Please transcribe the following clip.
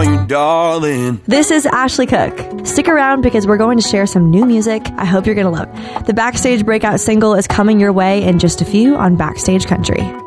you, darling. This is Ashley Cook. Stick around because we're going to share some new music I hope you're going to love. The Backstage breakout single is coming your way in just a few on Backstage Country.